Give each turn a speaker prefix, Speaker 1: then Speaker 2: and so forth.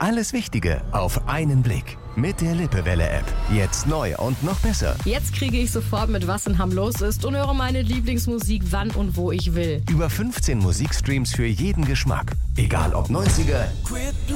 Speaker 1: Alles Wichtige auf einen Blick. Mit der Lippewelle-App. Jetzt neu und noch besser.
Speaker 2: Jetzt kriege ich sofort mit, was in Hamm los ist und höre meine Lieblingsmusik, wann und wo ich will.
Speaker 1: Über 15 Musikstreams für jeden Geschmack. Egal ob 90er,